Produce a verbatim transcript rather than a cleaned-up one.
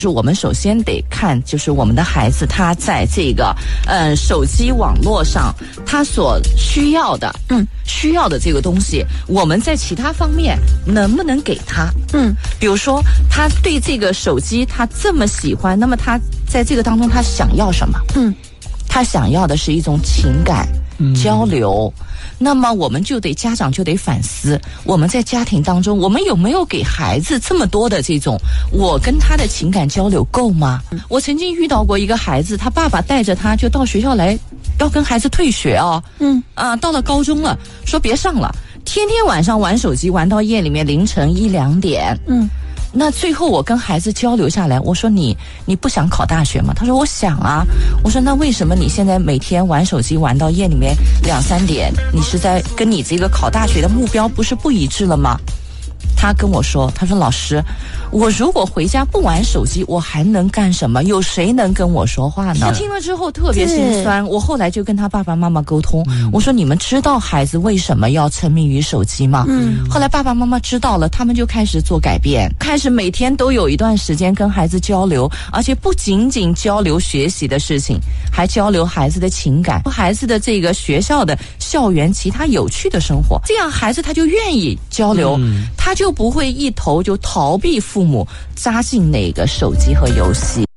是我们首先得看，就是我们的孩子他在这个呃手机网络上他所需要的，嗯，需要的这个东西，我们在其他方面能不能给他？嗯，比如说他对这个手机他这么喜欢，那么他在这个当中他想要什么？嗯，他想要的是一种情感交流。嗯，那么我们就得家长就得反思，我们在家庭当中我们有没有给孩子这么多的这种我跟他的情感交流够吗？我曾经遇到过一个孩子，他爸爸带着他就到学校来要跟孩子退学哦，嗯啊，到了高中了，说别上了，天天晚上玩手机玩到夜里面凌晨一两点。嗯，那最后我跟孩子交流下来，我说你你不想考大学吗？他说我想啊。我说那为什么你现在每天玩手机玩到夜里面两三点？你是在跟你这个考大学的目标不是不一致了吗？他跟我说，他说老师，我如果回家不玩手机，我还能干什么？有谁能跟我说话呢？他听了之后特别心酸。我后来就跟他爸爸妈妈沟通，嗯，我说你们知道孩子为什么要沉迷于手机吗？嗯，后来爸爸妈妈知道了，他们就开始做改变，开始每天都有一段时间跟孩子交流，而且不仅仅交流学习的事情，还交流孩子的情感，孩子的这个学校的校园其他有趣的生活，这样孩子他就愿意交流，嗯，他就不会一头就逃避父母扎进那个手机和游戏。